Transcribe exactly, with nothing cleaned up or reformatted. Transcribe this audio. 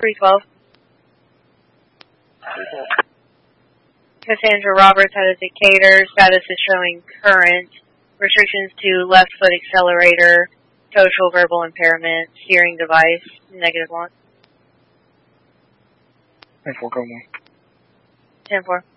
three twelve. Cassandra Roberts had a Decatur. Status is showing current. Restrictions to left foot accelerator. Total verbal impairment. Hearing device. Negative one. ten four, go one. ten four.